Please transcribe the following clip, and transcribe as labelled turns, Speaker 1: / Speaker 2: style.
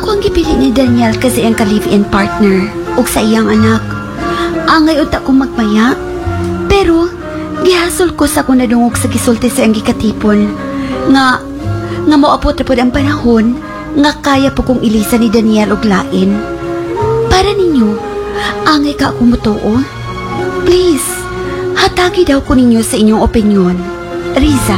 Speaker 1: Ako ang gipili ni Daniel kasi ang ka-live-in partner ug sa iyang anak. Angay unta ko magmaya. Pero gihasol ko sa akong nadungog sa gisulti sa iyang gikatipon nga moabot na po ang panahon nga kaya po kong ilisa ni Daniel og lain. Para ninyo, angay ka akong mutuo. Please, hatagi daw ko ninyo sa inyong opinyon. Riza.